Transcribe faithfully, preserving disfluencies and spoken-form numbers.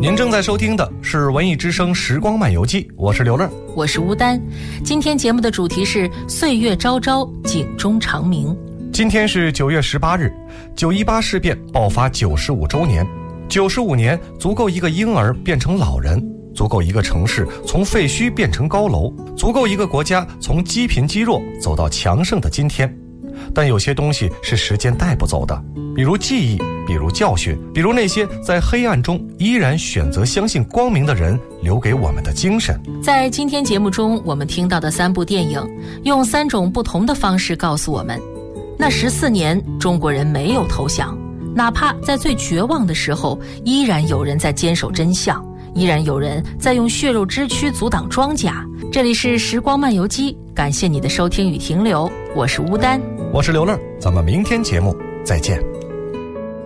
您正在收听的是文艺之声时光漫游记，我是刘乐， 我是吴丹。今天节目的主题是岁月昭昭，警钟长鸣。 今天是九月十八日，九一八事变爆发九十五周年。九十五年足够一个婴儿变成老人，足够一个城市从废墟变成高楼，足够一个国家从积贫积弱走到强盛的今天。但有些东西是时间带不走的，比如记忆，比如教训，比如那些在黑暗中依然选择相信光明的人留给我们的精神。 在今天节目中，我们听到的三部电影，用三种不同的方式告诉我们，那十四年中国人没有投降，哪怕在最绝望的时候，依然有人在坚守真相，依然有人在用血肉之躯阻挡装甲。这里是时光漫游记，感谢你的收听与停留，我是乌丹， 我是刘乐，咱们明天节目再见。